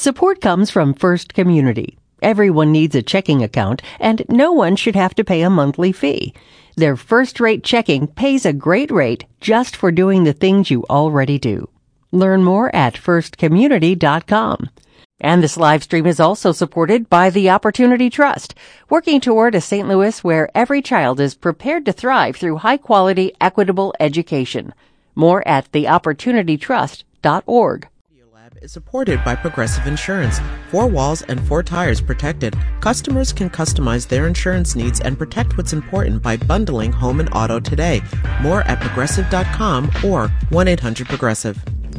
Support comes from First Community. Everyone needs a checking account, and no one should have to pay a monthly fee. Their first-rate checking pays a great rate just for doing the things you already do. Learn more at firstcommunity.com. And this live stream is also supported by the Opportunity Trust, working toward a St. Louis where every child is prepared to thrive through high-quality, equitable education. More at theopportunitytrust.org. Is supported by Progressive Insurance. 4 walls and 4 tires protected. Customers can customize their insurance needs and protect what's important by bundling home and auto today. More at Progressive.com or 1-800-PROGRESSIVE.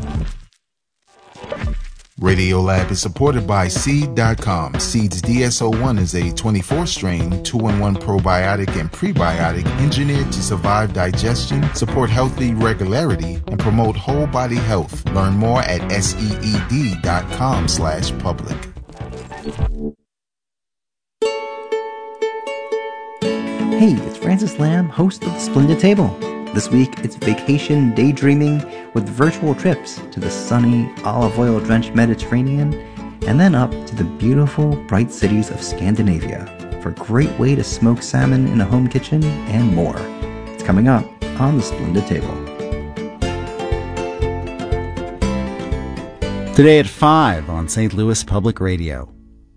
Radiolab is supported by Seed.com. Seed's DSO1 is a 24-strain, 2-in-1 probiotic and prebiotic engineered to survive digestion, support healthy regularity, and promote whole body health. Learn more at seed.com/public. Hey, it's Francis Lamb, host of The Splendid Table. This week, it's vacation daydreaming with virtual trips to the sunny, olive oil-drenched Mediterranean, and then up to the beautiful, bright cities of Scandinavia for a great way to smoke salmon in a home kitchen and more. It's coming up on The Splendid Table. Today at 5 on St. Louis Public Radio.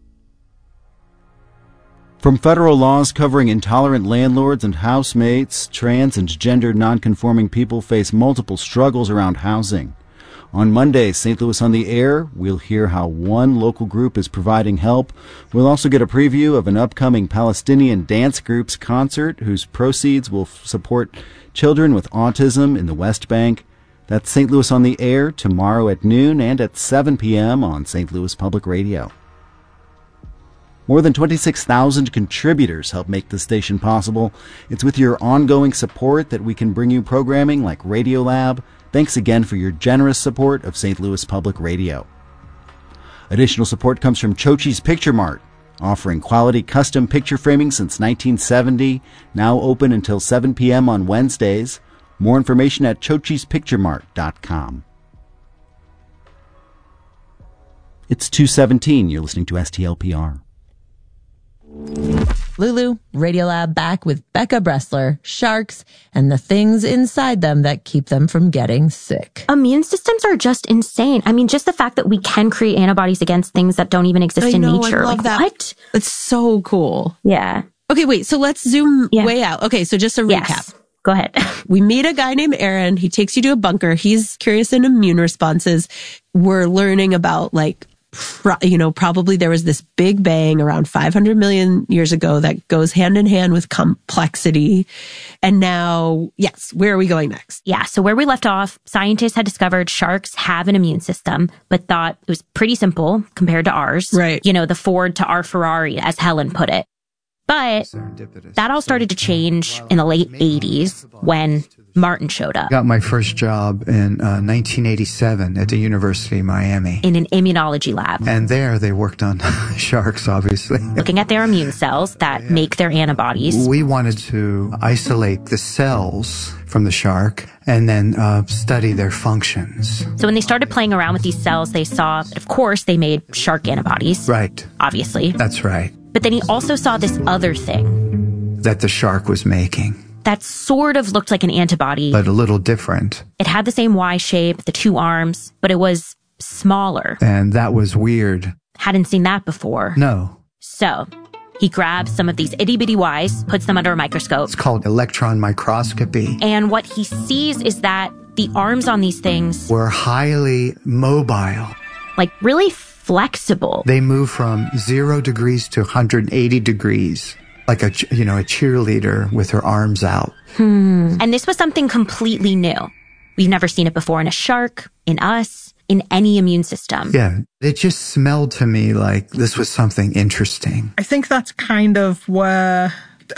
From federal laws covering intolerant landlords and housemates, trans and gender nonconforming people face multiple struggles around housing. On Monday, St. Louis on the Air, we'll hear how one local group is providing help. We'll also get a preview of an upcoming Palestinian dance group's concert whose proceeds will support children with autism in the West Bank. That's St. Louis on the Air tomorrow at noon and at 7 p.m. on St. Louis Public Radio. More than 26,000 contributors help make this station possible. It's with your ongoing support that we can bring you programming like Radiolab. Thanks again for your generous support of St. Louis Public Radio. Additional support comes from Chochi's Picture Mart, offering quality custom picture framing since 1970, now open until 7 p.m. on Wednesdays. More information at chochispicturemart.com. It's 2:17. You're listening to STLPR. Lulu, Radiolab back with Becca Bressler, sharks, and the things inside them that keep them from getting sick. Immune systems are just insane. I mean, just the fact that we can create antibodies against things that don't even exist in nature. I love that. What? It's so cool. Yeah. Okay, wait, so let's zoom way out. Okay, so just a recap. Yes. Go ahead. We meet a guy named Aaron. He takes you to a bunker. He's curious in immune responses. We're learning about probably there was this big bang around 500 million years ago that goes hand in hand with complexity. And now, yes, where are we going next? Yeah, so where we left off, scientists had discovered sharks have an immune system, but thought it was pretty simple compared to ours. Right. You know, the Ford to our Ferrari, as Helen put it. But that all started to change in the late 80s when Martin showed up. I got my first job in 1987 at the University of Miami. In an immunology lab. And there they worked on sharks, obviously. Looking at their immune cells that make their antibodies. We wanted to isolate the cells from the shark and then study their functions. So when they started playing around with these cells, they saw, of course, they made shark antibodies. Right. Obviously. That's right. But then he also saw this other thing. That the shark was making. That sort of looked like an antibody. But a little different. It had the same Y shape, the 2 arms, but it was smaller. And that was weird. Hadn't seen that before. No. So he grabs some of these itty-bitty Ys, puts them under a microscope. It's called electron microscopy. And what he sees is that the arms on these things were highly mobile. Like really flexible. They move from 0 degrees to 180 degrees. Like a cheerleader with her arms out. And this was something completely new. We've never seen it before in a shark, in us, in any immune system. Yeah, it just smelled to me like this was something interesting. I think that's kind of where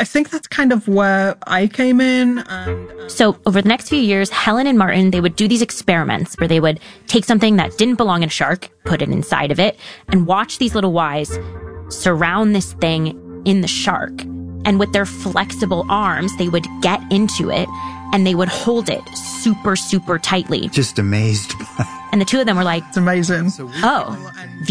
I came in. So over the next few years, Helen and Martin, they would do these experiments where they would take something that didn't belong in a shark, put it inside of it, and watch these little Ys surround this thing in the shark. And with their flexible arms, they would get into it and they would hold it super, super tightly. Just amazed by it. And the two of them were like, it's amazing. Oh,